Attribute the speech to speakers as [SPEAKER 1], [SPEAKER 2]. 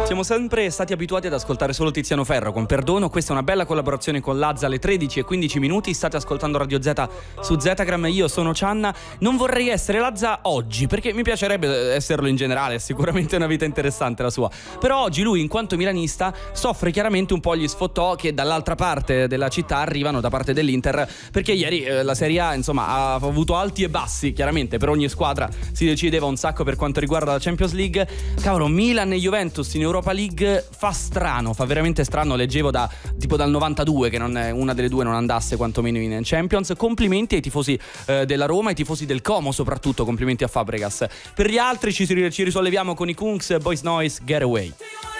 [SPEAKER 1] Siamo sempre stati abituati ad ascoltare solo Tiziano Ferro con Perdono. Questa è una bella collaborazione con Lazza alle 13:15. State ascoltando Radio Z su Zetagram. Io sono Cianna. Non vorrei essere Lazza oggi, perché mi piacerebbe esserlo in generale. È sicuramente una vita interessante la sua. Però oggi lui, in quanto milanista, soffre chiaramente un po' gli sfottò che dall'altra parte della città arrivano da parte dell'Inter, perché ieri la Serie A, insomma, ha avuto alti e bassi. Chiaramente per ogni squadra si decideva un sacco per quanto riguarda la Champions League. Cavolo, Milan e Juventus in Europa League fa veramente strano. Leggevo dal 92 che una delle due non andasse quantomeno in Champions. Complimenti ai tifosi della Roma, ai tifosi del Como soprattutto, complimenti a Fabregas. Per gli altri ci risolleviamo con i Kungs, Boys Noise, Get Away.